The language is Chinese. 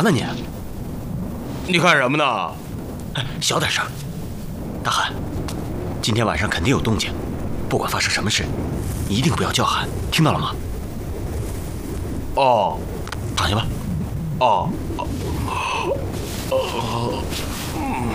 呢你？ 你看什么呢？ 小点声。大汉，今天晚上肯定有动静，不管发生什么事，你一定不要叫喊，听到了吗？ 哦， 躺下吧。 哦。